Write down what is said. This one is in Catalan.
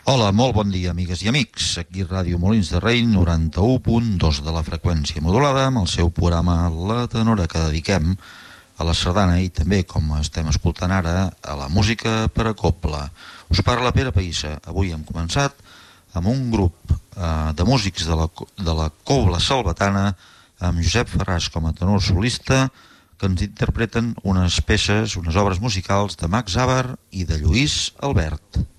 Hola, molt bon dia, amigues i amics. Aquí Ràdio Molins de Rei, 91.2 de la freqüència modulada, amb el seu programa La Tenora, que dediquem a la sardana i també, com estem escoltant ara, a la música per a cobla. Us parla Pere Païssa. Avui hem començat amb un grup de músics de la cobla salvatana, amb Josep Ferràs com a tenor solista, que ens interpreten unes peces, unes obres musicals de Max Abar i de Lluís Albert.